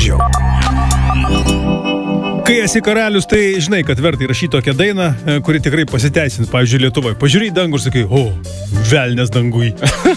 mažiau. Kai esi karalius, tai žinai, kad verta įrašyti tokią dainą, kuri tikrai pasiteisins, pavyzdžiui, Lietuvoje. Pažiūrėjai dangų ir sakai, velnės dangui.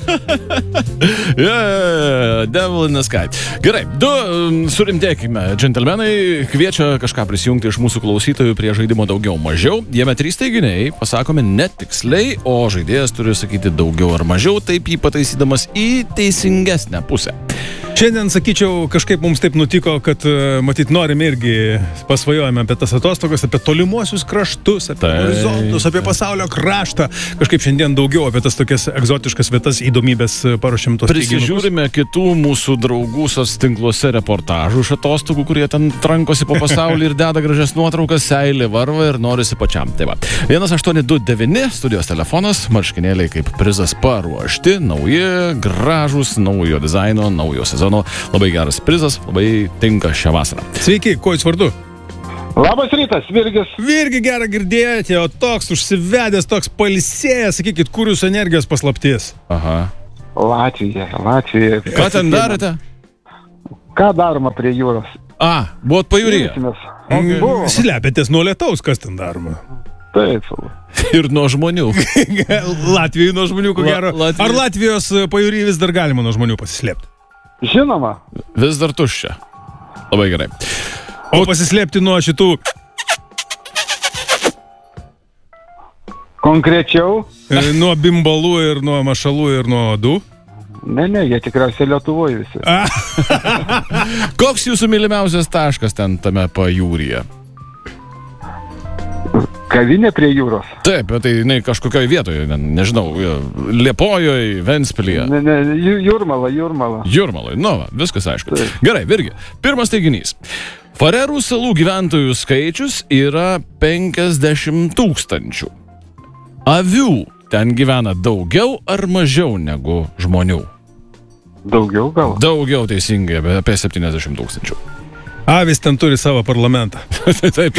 Devil in the sky. Gerai, surimtėkime. Džentelmenai kviečia kažką prisijungti iš mūsų klausytojų prie žaidimo daugiau mažiau. Jame 3 teiginiai, pasakome netiksliai, o žaidėjas turi sakyti daugiau ar mažiau, taip jį pataisydamas į teisingesnę pusę. Šiandien, sakyčiau, kažkaip mums taip nutiko, kad matyt norime irgi pasvajojame apie tas atostogas, apie tolimuosius kraštus, apie horizontus, apie pasaulio kraštą. Kažkaip šiandien daugiau apie tas tokias egzotiškas vietas, įdomybės paruošėm tos teiginukus. Prisižiūrime kitų mūsų draugų tinkluose reportažų iš atostogų, kurie ten trankosi po pasaulį ir deda gražias nuotraukas, seilė varva ir norisi pačiam. Tai va, 1829 studijos telefonas, marškinėliai kaip prizas paruošti, nauji, gražūs, naujo dizaino, naujo sezono. Labai geras prizas, labai tinka šią vasarą. Sveiki, kuo jūs vardu? Labas rytas, Virgis. Virgi, gerą girdėjote, o toks užsivedęs, toks pailsėjęs, sakykit, kur jūsų energijos paslaptis? Aha. Latvija. Ką ten darėte? Ką daroma prie jūros? Buvot pajūryje? Slepiatės nuo lietaus, kas ten daroma? Taip. Ir nuo žmonių. Latvijai nuo žmonių, ko gero. Ar Latvijos pajūry vis dar galima nuo žmonių pasislėpti? Žinoma. Vis dar tuščia. Labai gerai. O pasislėpti nuo šitų... Konkrečiau? Nuo bimbalų ir nuo mašalų ir nuo odų? Ne, jie tikriausiai Lietuvoje visi. Koks jūsų mylimiausias taškas ten tame pajūryje? Kavinė prie jūros. Taip, bet tai kažkokioj vietoje, nežinau, Liepojoje, Ventspilyje. Ne, Jūrmala. Jūrmalai, viskas aišku. Taip. Gerai, Virgi, pirmas teiginys. Farerų salų gyventojų skaičius yra 50 000. Avių ten gyvena daugiau ar mažiau negu žmonių? Daugiau gal? Daugiau, teisingai, apie 70 000. Avis ten turi savo parlamentą. Taip.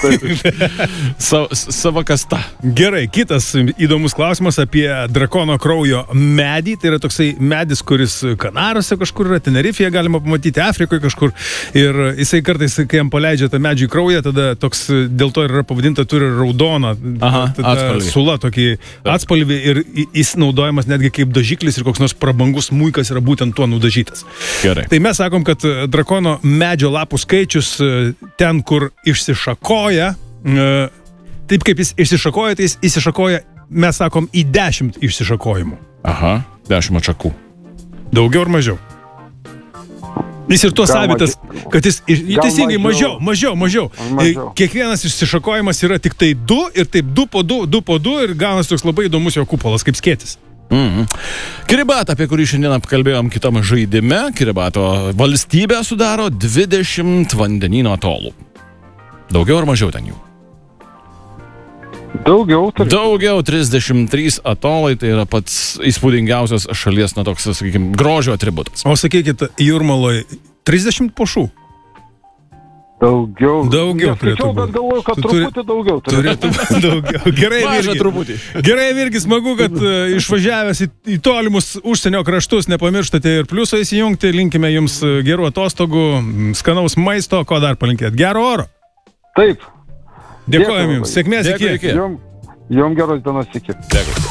Savo kasta. Gerai, kitas įdomus klausimas apie drakono kraujo medį. Tai yra toksai medis, kuris Kanarose kažkur yra, Tenerifėje galima pamatyti, Afrikoje kažkur. Ir jisai kartais, kai jam paleidžia tą medžių kraują, tada toks, dėl to yra pavadinta, turi raudoną sula, tokį atspalvį ir jis naudojamas netgi kaip dažiklis ir koks nors prabangus muikas yra būtent tuo nudažytas. Gerai. Tai mes sakom, kad drakono medžio lapų skaičius ten, kur išsišakoja, taip kaip jis išsišakoja, tai jis išsišakoja, mes sakom, į 10 išsišakojimų. 10 atšakų. Daugiau ar mažiau? Jis ir tuo savitas, kad jis teisingai mažiau. Kiekvienas išsišakojimas yra tik tai 2 ir taip 2 po 2 ir gaunas toks labai įdomus jo kupolas, kaip skėtis. Kiribatą, apie kurį šiandien apkalbėjom kitam žaidime, Kiribato valstybę sudaro 20 vandenyno atolų. Daugiau ar mažiau ten jų? Daugiau, 33 atolai, tai yra pats įspūdingiausias šalies, toks, sakykime, grožio atributas. O sakykit, Jūrmaloj 30 pušų? Daugiau. Skaičiau, bet galvoju, kad truputį daugiau. Turėtų daugiau. Gerai, Virgi, smagu, kad išvažiavęs į tolimus užsienio kraštus nepamirštate ir pliuso įsijungti. Linkime jums gerų atostogų, skanaus maisto, ko dar palinkėt? Gero oro? Taip. Dėkojame jums. Sėkmės iki. Jum geros dienos iki. Dėkui.